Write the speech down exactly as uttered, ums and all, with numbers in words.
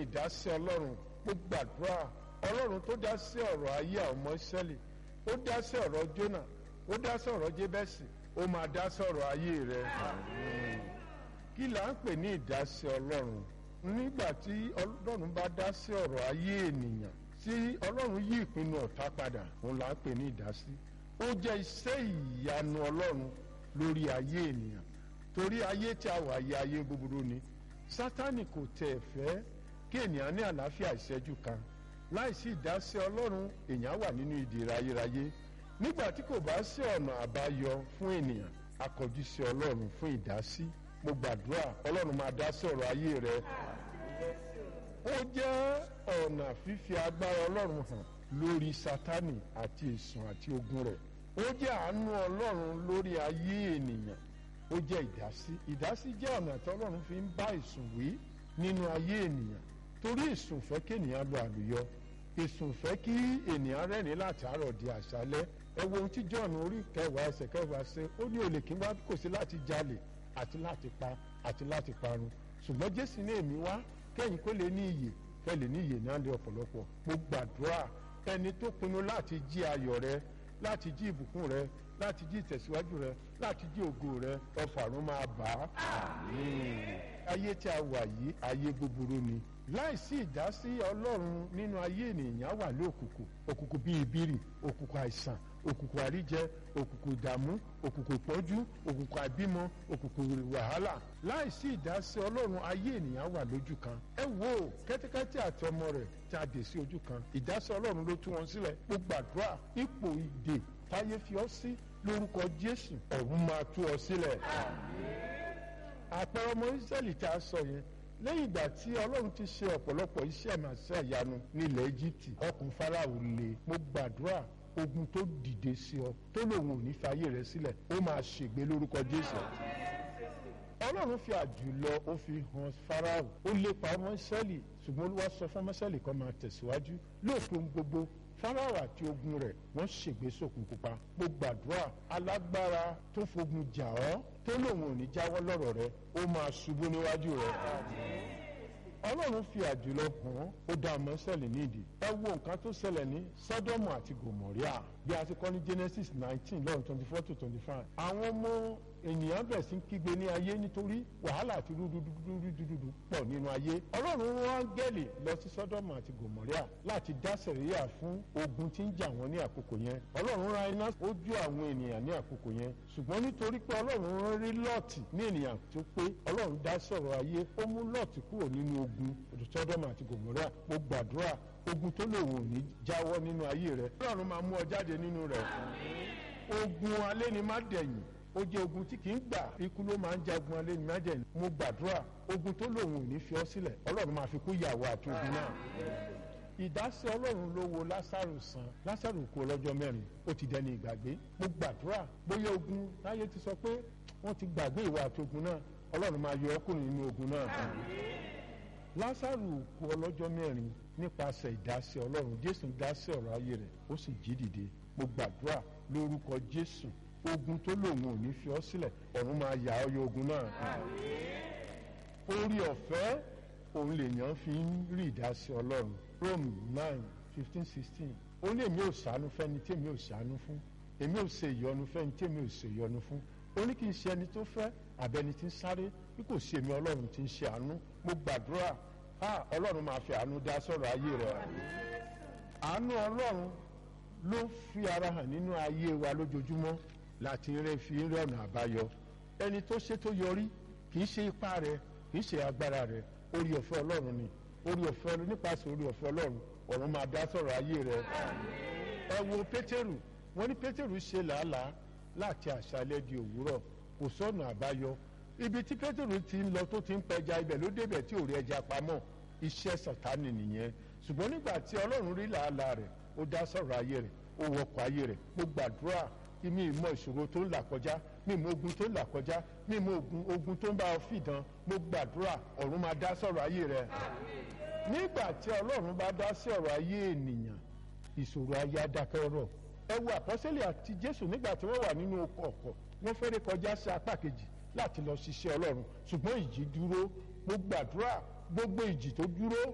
ìdásí ọlọ́run. Mo gbàdúrà ọlọ́run tó dá sí ọ̀rọ̀ ayé àwọn ọmọ Ísírẹ́lì, ó dá sí ọ̀rọ̀ Jónà, ó dá sí ọ̀rọ̀ Jébẹ́sì, ó máa dá sí ọ̀rọ̀ ayé rẹ. Kí là ń pè ní ìdásí ọlọ́run? Nígbà tí ọlọ́run bá dá sí ọ̀rọ̀ ayé ènìyàn, tí ọlọ́run yí ìpinnu ọ̀tá padà, òun là ń pè ní ìdásí. Ó jẹ́ iṣẹ́ ìyanu ọlọ́run lórí ayé ènìyàn, torí ayé tí a wà yí ayé búburú ni. Sátánì kò tẹ̀ fẹ́ kí ènìyàn ní àlàáfíà ìṣẹ́jú kan. Láìsí ìdásí ọlọ́run, èèyàn wà nínú ìdè ráyéráyé. Nígbà tí kò bá sí ọ̀nà àbáyọ fún ènìyàn, a kọjú sí ọlọ́run fún ìdásí. Mo gbàdúrà ọlọ́run máa dá sí ọ̀rọ̀ ayé rẹ. Ó jẹ́ ọ̀nà fífi agbára ọlọ́run hàn lórí Sátánì àti èsùn àti ogun rẹ̀. Ó jẹ́ àánú ọlọ́run lórí ayé ènìyàn. Ó jẹ́ ìdásí. Ìdásí jẹ́ ọ̀nà tí ọlọ́run fi ń bá èsùn wí nínú ayé ènìyàn. Torí èsùn fẹ́ kí ènìyàn lọ àlùyọ. Èsùn fẹ́ kí ènìyàn rẹ́rìn láti àárọ̀ di àṣálẹ́. Ẹ wo ohun tí John orí kẹwàá ẹsẹ̀ kẹwàá ṣe. Ó ní olè kí n wá kò sí láti jalè àti láti pa àti láti parun. Ṣùgbọ́n Jésù ní èmi wá kẹ́yìn kó lè ní iyè kẹ́ lè ní iyè náà lé ọ̀pọ̀lọpọ̀. Mo gbàdúrà ẹni tó pinnu láti jí ayọ̀ rẹ, láti jí ìbùkún rẹ, láti jí ìtẹ̀síwájú rẹ, láti jí ògo rẹ, ọfà ọ̀run máa bà á. Àmín. Ayé tí a wà yìí ayé búburú ni. Láìsí ìdásí ọlọ́run nínú ayé ènìyàn wà ní òkùnkùn. Òkùnkùn bíi ìbírì, òkùnkùn àìsàn, òkùnkùn àríjẹ, òkùnkùn ìdààmú, òkùnkùn ìpọ́njú, òkùnkùn àbímọ, òkùnkùn wàhálà. Láìsí ìdásí ọlọ́run ayé ènìyàn wà lójú kan. Ẹ wo kẹ́tẹ́kẹ́tẹ́ àti ọmọ rẹ̀ tí a dè sí ojú kan. Ìdásí ọlọ́run ló tú wọn sílẹ̀. Mo gbàdúrà ipò ìdè táyé fi ọ́ sí lórúkọ Jésù, ọ̀run máa tú ọ sílẹ̀. Àpẹẹrẹ ọmọ Ísírẹ́lì tí a sọ yẹn, lẹ́yìn ìgbà tí ọlọ́run ti ṣe ọ̀pọ̀lọpọ̀ iṣẹ́ màṣẹ́ ìyanu nílẹ̀ Íjíbítì, ọkùn Fáráò le. Mo gbàdúrà ogun tó dìde sí ọ tó lòun ò ní fàyè rẹ sílẹ̀, ó máa ṣègbé lórúkọ Jésù. Ọlọ́run fi àjùlọ ó fi hàn Fáráò, ó lépa ọmọ Ísírẹ́lì, ṣùgbọ́n Olúwa sọ fún ọmọ Ísírẹ́lì kan máa tẹ̀síwájú. Lóòpin gbogbo Fáráò àti ogun rẹ̀ wọ́n ṣègbé sókun pupa. Mo gbàdúrà alágbára tó fogun jà ọ́ tó lòun ò ní jáwọ́ lọ́rọ̀ rẹ, ó máa ṣubú níwájú rẹ. Ọlọ́run fi àjùlọ hàn, ó dá ọmọ Ísírẹ́lì nídìí. Ẹ wo nǹkan tó ṣẹlẹ̀ ní Sọ́dọ̀mù àti Gòmórà bí a ti kọ́ ní Genesis nineteen lọ́run twenty four to twenty five. Àwọn ọmọ ènìyàn bẹ̀rẹ̀ sí kígbe ní ayé nítorí wàhálà àti rúdurùdu pọ̀ nínú ayé. Ọlọ́run rán áńgẹ́lì lọ sí Sọ́dọ̀mù àti Gòmórà láti dá sẹ̀ríyà fún ogun tí ń jà wọ́n ní àkókò yẹn. Ọlọ́run rán iná ó jó àwọn ènìyàn ní àkókò yẹn. Ṣùgbọ́n nítorí pé Ọlọ́run rí Lọ́ọ̀tì ní ènìyàn tó pé, Ọlọ́run dá sọ̀rọ̀ ayé, ó mú Lọ́ọ̀tì kúrò nínú ogun Sọ́dọ̀mù àti Gòmórà. Mo gbàdúrà ogun tó lòun ò ní jáwọ́ nínú ayé rẹ, Ọlọ́run máa mú ọ jáde nínú rẹ̀. Ogun alẹ́ ni má dẹ̀yìn, ó jẹ́ ogun tí kì í gbà, ikú ló máa ń jagun alẹ́ ni má dẹ̀yìn. Mo gbàdúrà ogun tó lòun ò ní fi ọ́ sílẹ̀, Ọlọ́run máa fi kú ìyàwó àti ogun náà. Ìdásí Ọlọ́run ló wo Lásárù sàn. Lásárù kú ọlọ́jọ́ mẹ́rin, ó ti dẹni ìgbàgbé. Mo gbàdúrà bóyá ogun láyé ti sọ pé wọ́n ti gbàgbé ìwà àti ogun náà, Ọlọ́run máa yọ ọ́ kúrò nínú ogun náà. Lásárù kú ọlọ́jọ́ mẹ́rin nípasẹ̀ ìdásí Ọlọ́run. Jésù dásí ọ̀rọ̀ ayé rẹ̀, ó sì jí dìde. Mo gbàdúrà lórúkọ Jésù, ogun tó lòun ò ní fi ọ́ sílẹ̀, ọ̀run máa yà ọ́ yọ ogun náà. Orí ọ̀fẹ́ òun lèèyàn fi ń rí ìdásí Ọlọ́run. Rome nine fifteen sixteen. Ó ní èmi ò ṣàánú fẹ́ni tí èmi ò ṣàánú fún, èmi ò ṣe ìyọnu fẹ́ni tí èmi ò ṣe ìyọnu fún. Ó ní kì í ṣe ẹni tó fẹ́ àbẹ́ni tí ń sáré, bí kò sí èmi Ọlọ́run tí ń ṣe àánú. Mo gbàdúrà ah Ọlọ́run máa fi àánú dá sọ̀rọ̀ ayé rẹ̀. Àánú Ọlọ́run ló fi ara hàn nínú ayé wa lójoojúmọ́ láti rẹ́ fi rí ọ̀nà àbáyọ. Ẹni tó ṣe tó yọrí kì í ṣe ipá rẹ̀, kì í ṣe agbára rẹ̀, orí ọ̀fẹ́ Ọlọ́run ni. Orí ọ̀fẹ́ nípasẹ̀ orí ọ̀fẹ́ Ọlọ́run, ọ̀run máa dá sọ̀rọ̀ ayé rẹ̀. Ẹ wo Pétérù, wọ́n ní Pétérù ṣe làálàá láti àṣálẹ́ di òwúrọ̀, kò sọ̀nà àbáyọ. Ibi tí Pétérù ti ń lọ tó ti ń pẹja, ibẹ̀ ló débẹ̀ tí ò rí ẹja pamọ́. Iṣẹ́ Sátánì nìyẹn. Ṣùgbọ́n nígbà tí Ọlọ́run rí làálàá rẹ̀, ó dá sọ̀rọ̀ ayé rẹ̀, ó wọkọ̀ ayé rẹ̀. Mo gbàdúrà mi ìmọ̀ ìṣòro tó ń là kọjá, mi ìmọ̀ ogun tó ń là kọjá, mi ìmọ̀ ogun ogun tó ń bá ọ fìdán. Mo gbàdúrà ọ̀run máa dá sọ̀rọ̀ ayé rẹ̀. Nígbà tí Ọlọ́run bá dá sí ọ̀rọ̀ ayé ènìyàn, ìṣòro ayé adákẹ́ rọ̀. Ẹ wo àpọ́sítélì àti Jésù nígbà tí wọ́n wà nínú ọkọ̀, wọ́n fẹ́rẹ̀ kọjá sí apá kejì láti lọ ṣiṣẹ́ Ọlọ́run, ṣùgbọ́n ìjì dúró. Mo gbàdúrà gbogbo ìjì tó dúró